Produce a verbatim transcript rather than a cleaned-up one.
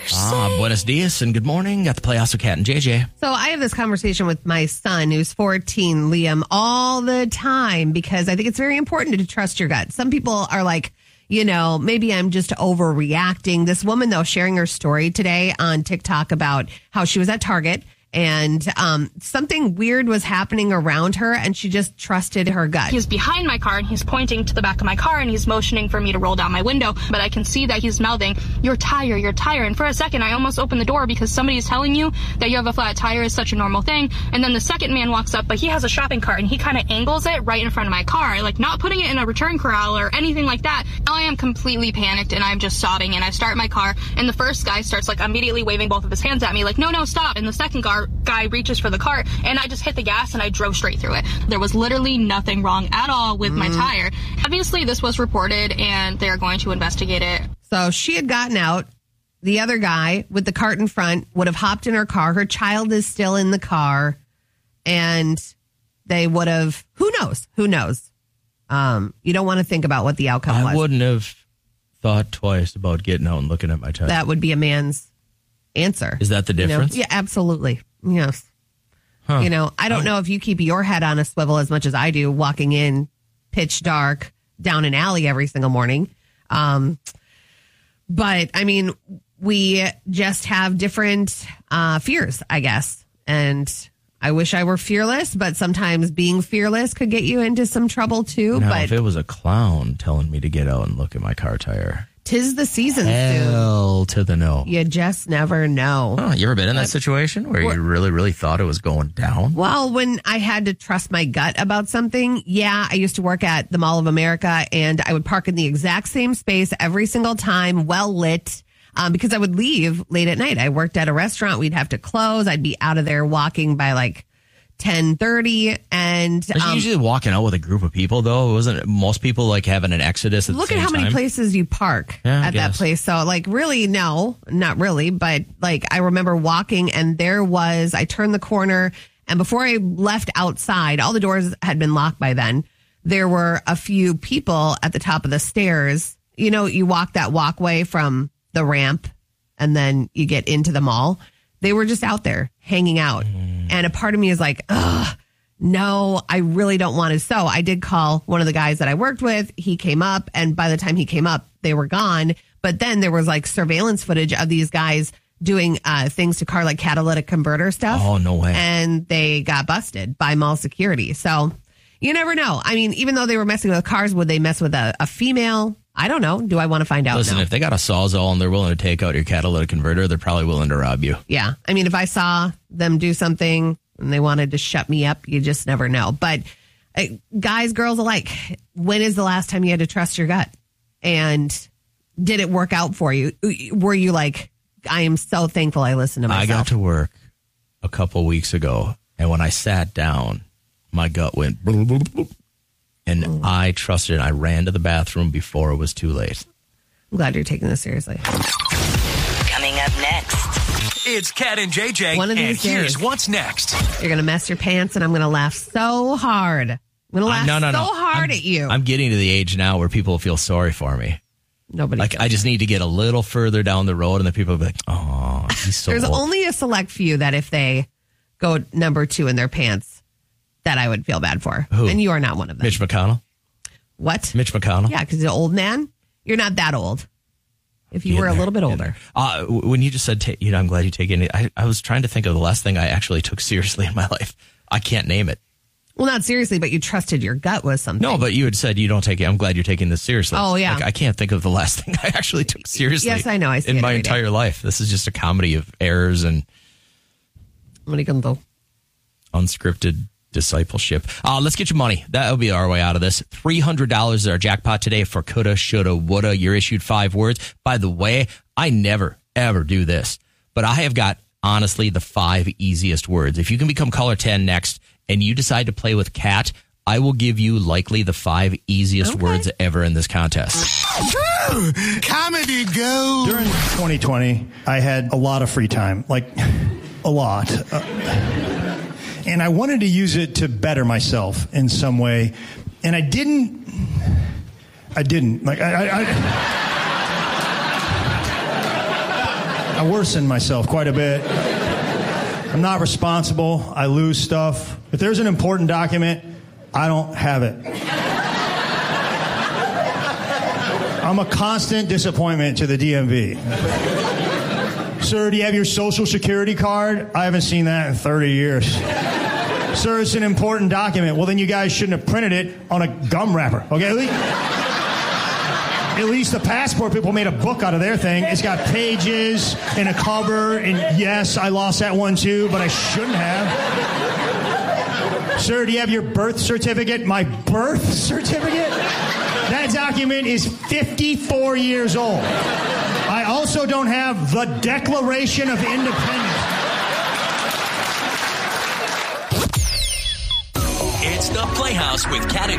Ah, buenos dias and good morning. Got the playoffs with Kat and J J. So I have this conversation with my son, who's fourteen, Liam, all the time because I think it's very important to trust your gut. Some people are like, you know, maybe I'm just overreacting. This woman, though, sharing her story today on TikTok about how she was at Target and um, something weird was happening around her and she just trusted her gut. He's behind my car and he's pointing to the back of my car and he's motioning for me to roll down my window. But I can see that he's mouthing, "Your tire, your tire." And for a second, I almost opened the door because somebody is telling you that you have a flat tire is such a normal thing. And then the second man walks up, but he has a shopping cart and he kind of angles it right in front of my car, like not putting it in a return corral or anything like that. I am completely panicked and I'm just sobbing and I start my car and the first guy starts like immediately waving both of his hands at me like, "No, no, stop." And the second guy guy reaches for the cart and I just hit the gas and I drove straight through it. There was literally nothing wrong at all with mm. my tire. Obviously, this was reported and they're going to investigate it. So she had gotten out. The other guy with the cart in front would have hopped in her car. Her child is still in the car and they would have, who knows? Who knows? Um, you don't want to think about what the outcome I was. I wouldn't have thought twice about getting out and looking at my tire. That would be a man's answer. Is that the difference? You know? Yeah, absolutely. Yes. Huh. You know, I don't know if you keep your head on a swivel as much as I do walking in pitch dark down an alley every single morning. Um, but I mean, we just have different uh, fears, I guess. And I wish I were fearless, but sometimes being fearless could get you into some trouble too. Now, but if it was a clown telling me to get out and look at my car tire, tis the season. Hell soon. To the no. You just never know. Huh, you ever been in that situation where you really, really thought it was going down? Well, when I had to trust my gut about something, yeah, I used to work at the Mall of America and I would park in the exact same space every single time, well lit, um, because I would leave late at night. I worked at a restaurant. We'd have to close. I'd be out of there walking by like ten thirty and um, you usually walking out with a group of people though. Wasn't most people like having an exodus at look the same at how time? many places you park yeah, at that place. So like really no, not really, but like I remember walking and there was I turned the corner and before I left outside, all the doors had been locked by then. There were a few people at the top of the stairs. You know, you walk that walkway from the ramp and then you get into the mall. They were just out there hanging out. Mm. And a part of me is like, ugh, no, I really don't want to. So I did call one of the guys that I worked with. He came up and by the time he came up, they were gone. But then there was like surveillance footage of these guys doing uh, things to car like catalytic converter stuff. Oh, no way. And they got busted by mall security. So you never know. I mean, even though they were messing with cars, would they mess with a, a female? I don't know. Do I want to find out? Listen, now? If they got a Sawzall and they're willing to take out your catalytic converter, they're probably willing to rob you. Yeah. I mean, if I saw them do something and they wanted to shut me up, you just never know. But uh, guys, girls alike, when is the last time you had to trust your gut? And did it work out for you? Were you like, I am so thankful I listened to myself? I got to work a couple weeks ago, and when I sat down, my gut went boop, boop, boop. And mm. I trusted it. I ran to the bathroom before it was too late. I'm glad you're taking this seriously. Coming up next. It's Kat and J J. One of these and days, here's what's next. You're going to mess your pants, and I'm going to laugh so hard. I'm going to laugh uh, no, no, so no. hard I'm, at you. I'm getting to the age now where people feel sorry for me. Nobody. Like, does. I just need to get a little further down the road, and the people will be like, oh, he's so There's old. only a select few that if they go number two in their pants, that I would feel bad for. Who? And you are not one of them. Mitch McConnell? What? Mitch McConnell? Yeah, because he's an old man. You're not that old. If you Get were a there, little bit older. there. Uh, when you just said, ta- you know, I'm glad you take it. I, I was trying to think of the last thing I actually took seriously in my life. I can't name it. Well, not seriously, but you trusted your gut was something. No, but you had said you don't take it. I'm glad you're taking this seriously. Oh, yeah. Like, I can't think of the last thing I actually took seriously. Yes, I know. I see in it my every day. entire life. This is just a comedy of errors and What are you going to do? unscripted discipleship. Uh, let's get you money. That'll be our way out of this. three hundred dollars is our jackpot today for coulda, shoulda, woulda. You're issued five words. By the way, I never, ever do this, but I have got, honestly, the five easiest words. If you can become caller ten next and you decide to play with Kat, I will give you likely the five easiest Okay. words ever in this contest. Woo! Comedy gold. During twenty twenty, I had a lot of free time, like a lot. Uh, and I wanted to use it to better myself in some way. And I didn't, I didn't. Like, I, I, I I worsen myself quite a bit. I'm not responsible. I lose stuff. If there's an important document, I don't have it. I'm a constant disappointment to the D M V. Sir, do you have your social security card? I haven't seen that in thirty years. Sir, it's an important document. Well, then you guys shouldn't have printed it on a gum wrapper. Okay, at least, at least the passport people made a book out of their thing. It's got pages and a cover, and yes, I lost that one too, but I shouldn't have. Sir, do you have your birth certificate? My birth certificate? That document is fifty-four years old. I also don't have the Declaration of Independence. It's the Playhouse with Cat and